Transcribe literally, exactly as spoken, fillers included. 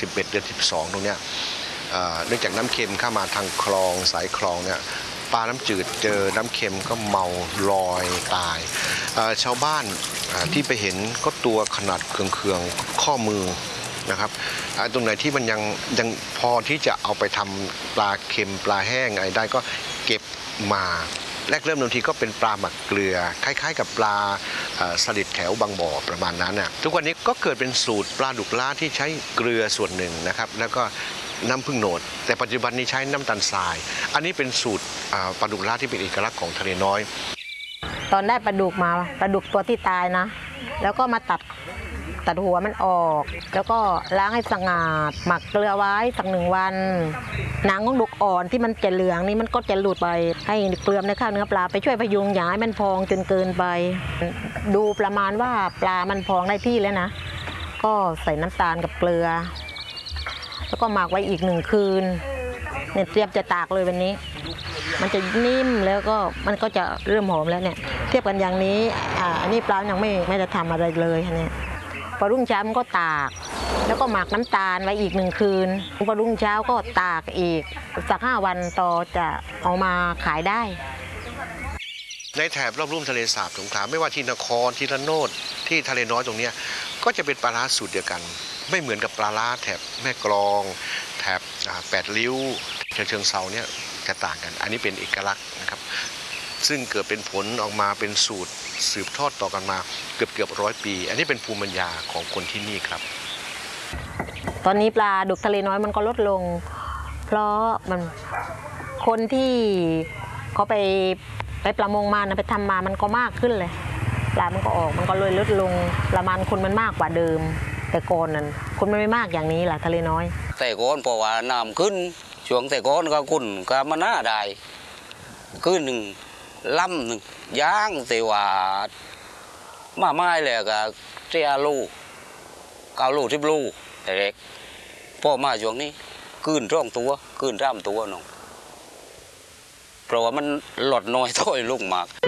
สิบเอ็ดเดือนสิบสองตรงเนี้ยเนื่องจากน้ำเค็มเข้ามาทางคลองสายคลองเนี่ยปลาน้ำจืดเจอน้ำเค็มก็เมาลอยตายชาวบ้านที่ไปเห็นก็ตัวขนาดเคืองๆข้อมือนะครับตรงไหนที่มันยังยังพอที่จะเอาไปทำปลาเค็มปลาแห้งอะไรได้ก็เก็บมาแรกเริ่มบางทีก็เป็นปลาหมักเกลือคล้ายๆกับปลาสลิดแถวบางบ่อประมาณนั้นน่ะทุกวันนี้ก็เกิดเป็นสูตรปลาดุกล้าที่ใช้เกลือส่วนหนึ่งนะครับแล้วก็น้ำผึ้งโหนดแต่ปัจจุบันนี้ใช้น้ำตาลทรายอันนี้เป็นสูตรปลาดุกล้าที่เป็นเอกลักษณ์ของทะเลน้อยตอนได้ปลาดุกมาปลาดุกตัวที่ตายนะแล้วก็มาตัดตัดหัวมันออกแล้วก็ล้างให้สะอาดหมักเกลือไว้สักหนึ่งวันหนังของดุกอ่อนที่มันจะเหลืองนี่มันก็จะหลุดไปให้เกลือในข้าวเนื้อปลาไปช่วยพยุงอย่าให้มันพองจนเกินไปดูประมาณว่าปลามันพองได้ที่แล้วนะก็ใส่น้ำตาลกับเกลือแล้วก็หมักไว้อีกหนึ่งคืนเนี่ยเตรียมจะตากเลยวันนี้มันจะนิ่มแล้วก็มันก็จะเริ่มหอมแล้วเนี่ยเทียบกันอย่างนี้อ่าอันนี้ปลายังไม่ไม่ได้ทำอะไรเลยเนี่ยพอรุ่งเช้ามันก็ตากแล้วก็หมักน้ำตาลไว้อีกหนึ่งคืนพอรุ่งเช้าก็ตากอีกสักห้าวันต่อจะเอามาขายได้ในแถบรอบลุ่มทะเลสาบสงขลาไม่ว่าที่นครที่ระโนดที่ทะเลน้อยตรงนี้ก็จะเป็นปลาร้าสูตรเดียวกันไม่เหมือนกับปลาร้าแถบแม่กลองแถบแปดริ้วเชิงเชิงเซาเนี่ยจะต่างกันอันนี้เป็นเอกลักษณ์นะครับซึ่งเกิดเป็นผลออกมาเป็นสูตรสืบทอดต่อกันมาเกือบเกือบร้อยปีอันนี้เป็นภูมิปัญญาของคนที่นี่ครับตอนนี้ปลาดุกทะเลน้อยมันก็ลดลงเพราะมันคนที่เขาไปไปประมงมานะไปทำมามันก็มากขึ้นเลยปลามันก็ออกมันก็เลยลดลงประมาณคนมันมากกว่าเดิมแต่ก่อนนั้นคนมันไม่มากอย่างนี้แหละทะเลน้อยแต่ก่อนเพราะว่าน้ำขึ้นช่วงแต่ก่อนก็คุณก็มาหน้าได้ขึ้นหนึ่งลำหนึ่งย่างแต่ว่ามาไม้เลยก็เจ้าลูกเก้าลูกทิบลูกแต่เด็กพ่อมาช่วงนี้ขึ้นร่องตัวขึ้นร่ำตัวน้องเพราะว่ามันหลดน้อยถ้อยลูกมาก